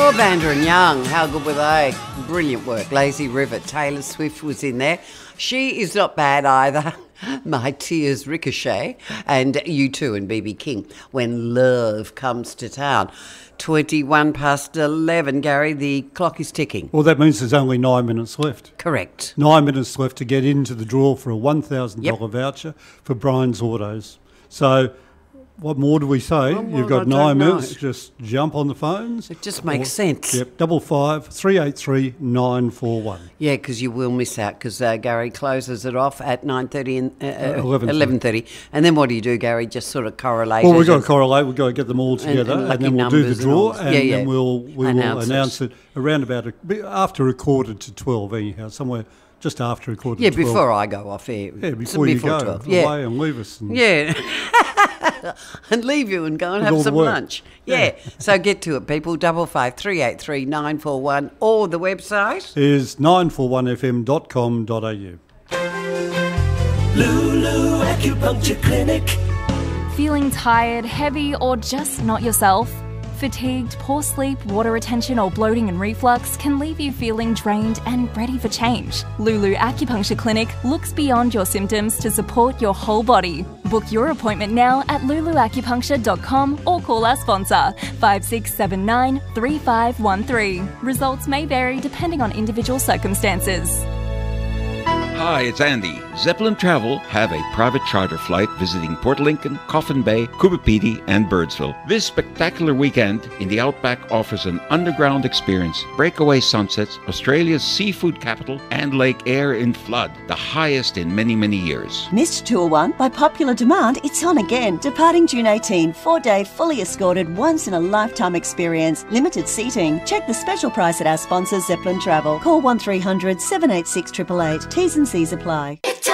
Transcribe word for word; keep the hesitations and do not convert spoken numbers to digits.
Oh, Vanda and Young, how good were they? Brilliant work. Lazy River. Taylor Swift was in there. She is not bad either. My Tears Ricochet, and U two and B B King, When Love Comes to Town. twenty-one past eleven, Gary, the clock is ticking. Well, that means there's only nine minutes left. Correct. Nine minutes left to get into the draw for a one thousand dollars Yep. voucher for Brian's Autos. So what more do we say? What more? You've got I nine don't know. minutes. Just jump on the phones. It just makes sense. Yep, double five, three eight three, nine four one. Yeah, because you will miss out because uh, Gary closes it off at nine thirty and uh, eleven thirty. eleven thirty. And then what do you do, Gary? Just sort of correlate Well, it we've got to and- correlate. We've got to get them all together, and and, lucky then we'll do the numbers and draw, all. and, Yeah, yeah. then we'll we Announce will it. announce it. around about a, after a quarter to twelve, anyhow, somewhere just after a quarter Yeah, to twelve. before I go off air. Yeah, before you go twelve. away Yeah. and leave us. And Yeah. And leave you and go and With have all the some work. lunch. Yeah. So get to it, people. Double five three eight three nine four one or the website. is nine four one f m dot com dot a u. Lulu Acupuncture Clinic. Feeling tired, heavy, or just not yourself? Fatigued, poor sleep, water retention, or bloating and reflux can leave you feeling drained and ready for change. Lulu Acupuncture Clinic looks beyond your symptoms to support your whole body. Book your appointment now at lulu acupuncture dot com or call our sponsor five six seven nine, three five one three. Results may vary depending on individual circumstances. Hi, it's Andy. Zeppelin Travel have a private charter flight visiting Port Lincoln, Coffin Bay, Kubapiti, and Birdsville. This spectacular weekend in the Outback offers an underground experience, breakaway sunsets, Australia's seafood capital, and Lake Eyre in flood, the highest in many, many years. Missed Tour one? By popular demand, it's on again. Departing June eighteenth, four-day, fully escorted, once-in-a-lifetime experience. Limited seating. Check the special price at our sponsor, Zeppelin Travel. Call one three hundred, seven eight six, eight eight eight. T's and C's apply.